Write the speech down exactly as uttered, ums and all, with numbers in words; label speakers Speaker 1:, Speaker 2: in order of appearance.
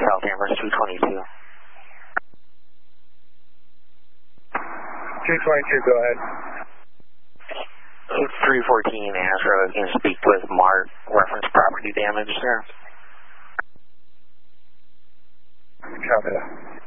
Speaker 1: South Amherst two twenty-two.
Speaker 2: two twenty-two, go ahead.
Speaker 1: three fourteen Astro, I was going to speak with Mark, reference property damage, sir.
Speaker 2: Copy that.